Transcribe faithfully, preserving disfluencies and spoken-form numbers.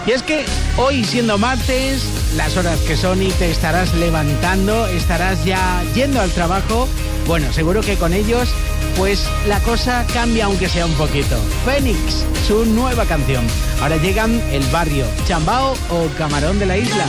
Y es que hoy, siendo martes, las horas que son y te estarás levantando, estarás ya yendo al trabajo, bueno, seguro que con ellos pues la cosa cambia aunque sea un poquito. Fénix, su nueva canción. Ahora llegan El Barrio, Chambao o Camarón de la Isla.